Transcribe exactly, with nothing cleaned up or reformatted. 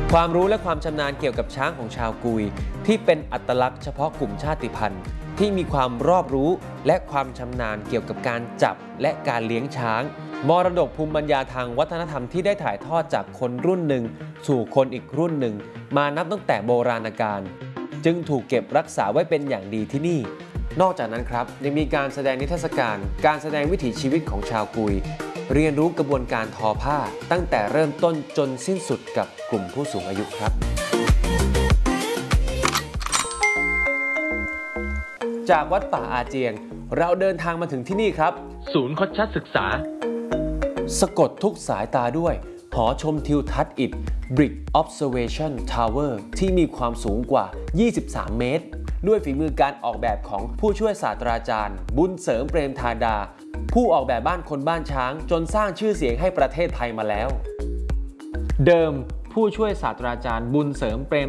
ความรู้และความชำนาญเกี่ยวกับช้างของชาวกุยที่เป็นอัตลักษณ์เฉพาะกลุ่มชาติพันธุ์ที่มีความรอบรู้และความชำนาญเกี่ยวกับการจับและการเลี้ยงช้างมรดกภูมิปัญญาทางวัฒนธรรมที่ได้ถ่ายทอดจากคนรุ่นหนึ่งสู่คนอีกรุ่นหนึ่งมานับตั้งแต่โบราณกาลจึงถูกเก็บรักษาไว้เป็นอย่างดีที่นี่นอกจากนั้นครับยังมีการแสดงนิทรรศการการแสดงวิถีชีวิตของชาวกุยเรียนรู้กระบวนการทอผ้าตั้งแต่เริ่มต้นจนสิ้นสุดกับกลุ่มผู้สูงอายุครับจากวัดป่าอาเจียงเราเดินทางมาถึงที่นี่ครับศูนย์คดชัดศึกษาสะกดทุกสายตาด้วยหอชมทิวทัศน์อิฐ Brick Observation Tower ที่มีความสูงกว่ายี่สิบสามเมตรด้วยฝีมือการออกแบบของผู้ช่วยศาสตราจารย์บุญเสริมเปรมธาดาผู้ออกแบบบ้านคนบ้านช้างจนสร้างชื่อเสียงให้ประเทศไทยมาแล้วเดิมผู้ช่วยศาสตราจารย์บุญเสริมเปรม